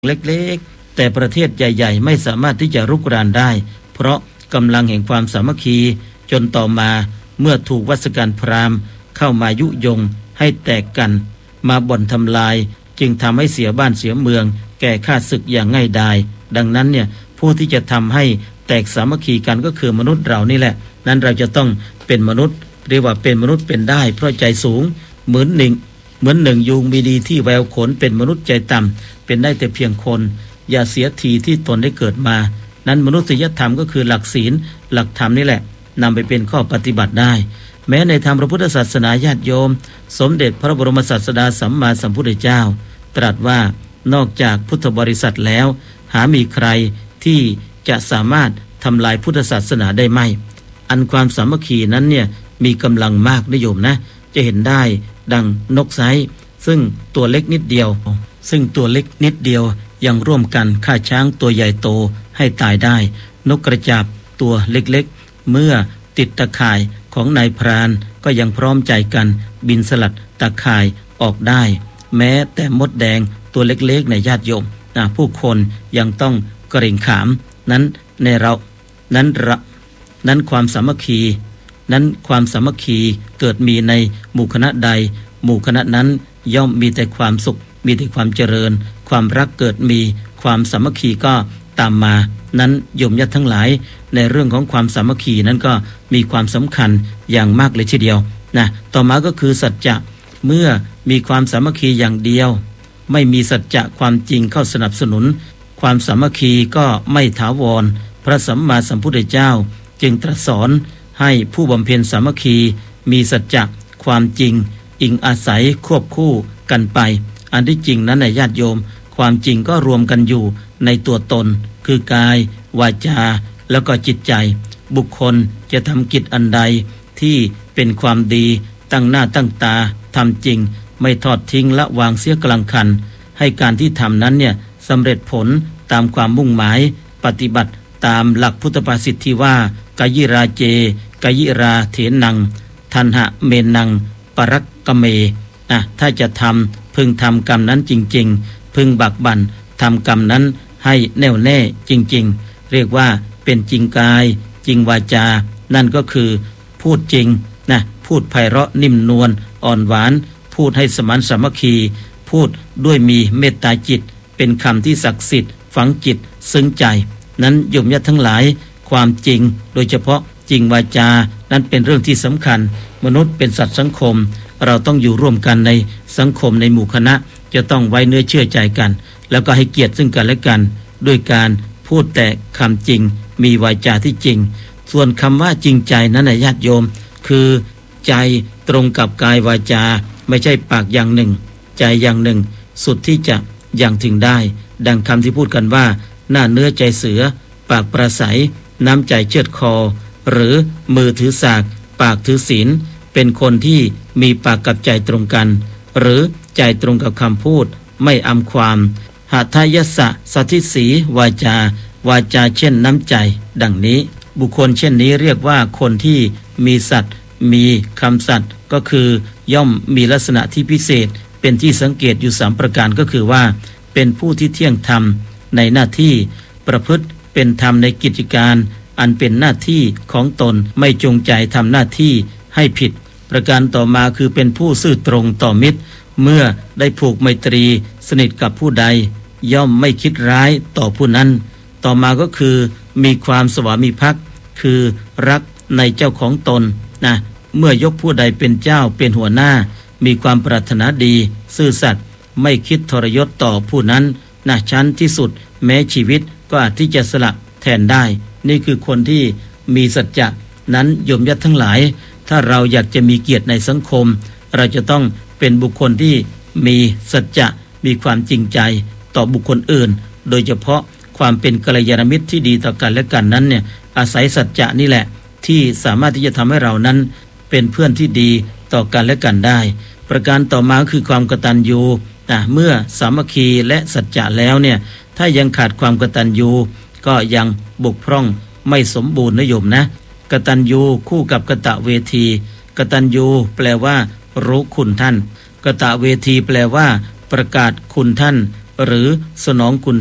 เล็กๆแต่ประเทศใหญ่ๆไม่สามารถที่จะรุกรานได้เพราะกำลังแห่งความสามัคคีจนต่อมาเมื่อถูกวัสการพราหมณ์เข้ามายุยงให้แตกกันมาบ่อนทำลายจึงทำให้เสียบ้านเสียเมืองแก่ข้าศึกอย่างง่ายดายดังนั้นเนี่ยผู้ที่จะทำให้แตกสามัคคีกันก็คือมนุษย์เรานี่แหละนั้นเราจะต้องเป็นมนุษย์เรียกว่าเป็นมนุษย์เป็นได้เพราะใจสูงเหมือนหนึ่งยุงมีดีที่แววขนเป็นมนุษย์ใจต่ำเป็นได้แต่เพียงคนอย่าเสียทีที่ตนได้เกิดมานั้นมนุษยธรรมก็คือหลักศีลหลักธรรมนี่แหละนำไปเป็นข้อปฏิบัติได้แม้ในทางพระพุทธศาสนาญาติโยมสมเด็จพระบรมศาสดาสัมมาสัมพุทธเจ้าตรัสว่านอกจากพุทธบริษัทแล้วหามีใครที่จะสามารถทำลายพุทธศาสนาได้ไหมอันความสามัคคีนั้นเนี่ยมีกำลังมากนะโยมนะจะเห็นได้ดังนกไซซึ่งตัวเล็กนิดเดียวยังร่วมกันฆ่าช้างตัวใหญ่โตให้ตายได้นกกระจาบตัวเล็กๆเมื่อติดตะข่ายของนายพรานก็ยังพร้อมใจกันบินสลัดตะข่ายออกได้แม้แต่มดแดงตัวเล็กๆในญาติโยมผู้คนยังต้องเกรงขามนั้นความสามัคคีเกิดมีในหมู่คณะใดหมู่คณะนั้นย่อมมีแต่ความสุขมีแต่ความเจริญความรักเกิดมีความสามัคคีก็ตามมานั้นโยมญาติทั้งหลายในเรื่องของความสามัคคีนั้นก็มีความสำคัญอย่างมากเลยทีเดียวต่อมาก็คือสัจจะเมื่อมีความสามัคคีอย่างเดียวไม่มีสัจจะความจริงเข้าสนับสนุนความสามัคคีก็ไม่ถาวรพระสัมมาสัมพุทธเจ้าจึงตรัสสอนให้ผู้บำเพ็ญสามัคคีมีสัจจะความจริงอิงอาศัยควบคู่กันไปอันที่จริงนั้นในญาติโยมความจริงก็รวมกันอยู่ในตัวตนคือกายวาจาแล้วก็จิตใจบุคคลจะทำกิจอันใดที่เป็นความดีตั้งหน้าตั้งตาทำจริงไม่ทอดทิ้งละวางเสียกลางคันให้การที่ทำนั้นเนี่ยสำเร็จผลตามความมุ่งหมายปฏิบัติตามหลักพุทธภาษิตที่ว่ากายิราเจกายิราเถนังทันหะเมนังปรักกเมถ้าจะทำพึงทำกรรมนั้นจริงๆพึงบักบั่นทำกรรมนั้นให้แน่วแน่จริงๆเรียกว่าเป็นจริงกายจริงวาจานั่นก็คือพูดจริงพูดไพเราะนิ่มนวลอ่อนหวานพูดให้สมานสามัคคีพูดด้วยมีเมตตาจิตเป็นคำที่ศักดิ์สิทธิ์ฝังจิตซึ้งใจนั้นโยมญาติทั้งหลายความจริงโดยเฉพาะจริงวาจานั้นเป็นเรื่องที่สำคัญมนุษย์เป็นสัตว์สังคมเราต้องอยู่ร่วมกันในสังคมในหมู่คณะจะต้องไว้เนื้อเชื่อใจกันแล้วก็ให้เกียรติซึ่งกันและกันด้วยการพูดแต่คำจริงมีวาจาที่จริงส่วนคำว่าจริงใจนั้นญาติโยมคือใจตรงกับกายวาจาไม่ใช่ปากอย่างหนึ่งใจอย่างหนึ่งสุดที่จะอย่างถึงได้ดังคำที่พูดกันว่าหน้าเนื้อใจเสือปากประสัยน้ำใจเชือดคอหรือมือถือสากปากถือศีลเป็นคนที่มีปากกับใจตรงกันหรือใจตรงกับคำพูดไม่อำความหาทายสะสัทธิสีวาจาเช่นน้ำใจดังนี้บุคคลเช่นนี้เรียกว่าคนที่มีสัตย์มีคำสัตย์ก็คือย่อมมีลักษณะที่พิเศษเป็นที่สังเกตอยู่3ประการก็คือว่าเป็นผู้ที่เที่ยงธรรมในหน้าที่ประพฤติเป็นธรรมในกิจการอันเป็นหน้าที่ของตนไม่จงใจทำหน้าที่ให้ผิดประการต่อมาคือเป็นผู้ซื่อตรงต่อมิตรเมื่อได้ผูกไมตรีสนิทกับผู้ใดย่อมไม่คิดร้ายต่อผู้นั้นต่อมาก็คือมีความสวามิภักดิ์คือรักในเจ้าของตนเมื่อยกผู้ใดเป็นเจ้าเป็นหัวหน้ามีความปรารถนาดีซื่อสัตย์ไม่คิดทรยศต่อผู้นั้นชั้นที่สุดแม้ชีวิตก็อาจที่จะสละแทนได้นี่คือคนที่มีสัจจะนั้นโยมญาติทั้งหลายถ้าเราอยากจะมีเกียรติในสังคมเราจะต้องเป็นบุคคลที่มีสัจจะมีความจริงใจต่อบุคคลอื่นโดยเฉพาะความเป็นกัลยาณมิตรที่ดีต่อกันและกันนั้นเนี่ยอาศัยสัจจะนี่แหละที่สามารถที่จะทำให้เรานั้นเป็นเพื่อนที่ดีต่อกันและกันได้ประการต่อมาคือความกตัญญูเมื่อสามัคคีและสัจจะแล้วเนี่ยถ้ายังขาดความกตัญญูก็ยังบกพร่องไม่สมบูรณ์นะโยมนะกตัญญูคู่กับกตเวทีกตัญญูแปลว่ารู้คุณท่านกตเวทีแปลว่าประกาศคุณท่านหรือสนองคุณ